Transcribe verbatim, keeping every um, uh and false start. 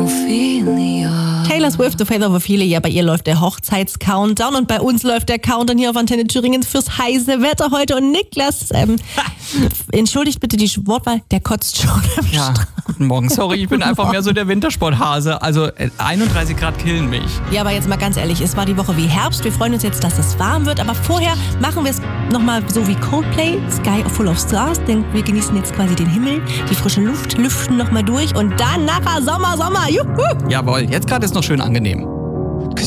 Ophelia. Taylor Swift, The Faith of Ophelia. Bei ihr läuft der Hochzeits-Countdown und bei uns läuft der Countdown hier auf Antenne Thüringen fürs heiße Wetter heute. Und Niklas, ähm, entschuldigt bitte die Wortwahl, der kotzt schon am Ja, Strand. guten Morgen. Sorry, ich bin einfach mehr so der Wintersporthase. Also äh, einunddreißig Grad killen mich. Ja, aber jetzt mal ganz ehrlich, es war die Woche wie Herbst. Wir freuen uns jetzt, dass es warm wird. Aber vorher machen wir es nochmal so wie Coldplay, Sky Full of Stars. Denn wir genießen jetzt quasi den Himmel, die frische Luft, lüften nochmal durch und dann nachher Sommer, Sommer. Juhu! Jawohl, jetzt gerade ist noch schön angenehm.